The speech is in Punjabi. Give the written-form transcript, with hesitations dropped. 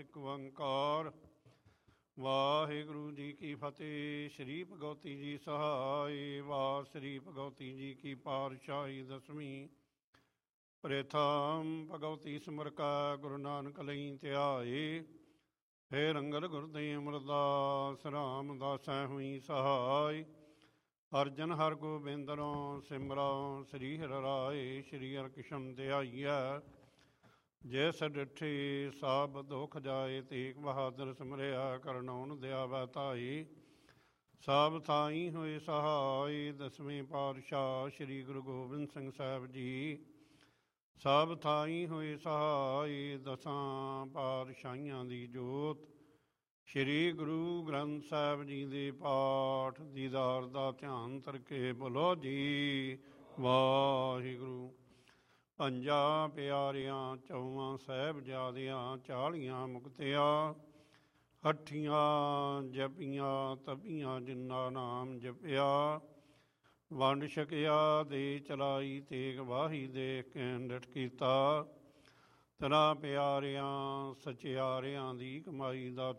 ਇੱਕ ਓੰਕਾਰ। ਵਾਹਿਗੁਰੂ ਜੀ ਕੀ ਫਤਿਹ। ਸ਼੍ਰੀ ਭਗਵਤੀ ਜੀ ਸਹਾਈ। ਵਾਹ ਸ਼੍ਰੀ ਭਗਵਤੀ ਜੀ ਕੀ ਪਾਤਸ਼ਾਹੀ ਦਸਵੀਂ। ਪ੍ਰਥਮ ਭਗਵਤੀ ਸਿਮਰ ਕਾ ਗੁਰੂ ਨਾਨਕ ਲਈ ਧਿਆਏ। ਫੇਰ ਅੰਗਦ ਗੁਰਦੇ ਅਮਰਦਾਸ ਰਾਮਦਾਸੈ ਹੋਈ ਸਹਾਈ। ਅਰਜਨ ਹਰ ਗੋਬਿੰਦਰੋਂ ਸਿਮਰੋ ਸ੍ਰੀ ਹਰਿ ਰਾਏ। ਸ਼੍ਰੀ ਹਰਿਕ੍ਰਿਸ਼ਨ ਧਿਆਈਐ ਜੈਸ ਡਿਠੇ ਸਭ ਦੁਖ ਜਾਏ। ਤੇਗ ਬਹਾਦਰ ਸਿਮਰਿਆ ਕਰਨਉਨ ਦਿਆਵੈ ਧਾਈ। ਸਭ ਥਾਈ ਹੋਏ ਸਹਾਈ। ਦਸਵੇਂ ਪਾਤਸ਼ਾਹ ਸ਼੍ਰੀ ਗੁਰੂ ਗੋਬਿੰਦ ਸਿੰਘ ਸਾਹਿਬ ਜੀ ਸਭ ਥਾਈ ਹੋਏ ਸਹਾਈ। ਦਸਾਂ ਪਾਤਸ਼ਾਹੀਆਂ ਦੀ ਜੋਤ ਸ਼੍ਰੀ ਗੁਰੂ ਗ੍ਰੰਥ ਸਾਹਿਬ ਜੀ ਦੇ ਪਾਠ ਦੀਦਾਰ ਦਾ ਧਿਆਨ ਧਰਕੇ ਬੋਲੋ ਜੀ ਵਾਹਿਗੁਰੂ। ਪੰਜਾਂ ਪਿਆਰਿਆਂ ਚੌਵਾਂ ਸਾਹਿਬਜ਼ਾਦਿਆਂ 40 ਮੁਕਤਿਆਂ। ਹੱਠੀਆਂ ਜਪੀਆਂ ਤਪੀਆਂ ਜਿਨ੍ਹਾਂ ਨਾਮ ਜਪਿਆ। ਵੰਡ ਛਕਿਆ ਦੇ ਚਲਾਈ ਤੇਗ ਵਾਹੀ ਦੇਖ ਕੇ ਡਟ ਕੀਤਾ। ਤੇਰਾ ਪਿਆਰਿਆਂ ਸਚਿਆਰਿਆਂ ਦੀ ਕਮਾਈ ਦਾ